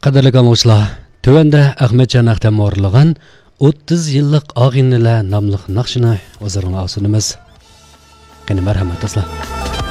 Qadrli anglagıçlar, tövəndə Ahmetcan Aqtam orlagan 30 yıllık ağinniler namlıq naqşını özürüne asınımız. Qani marhamat asla.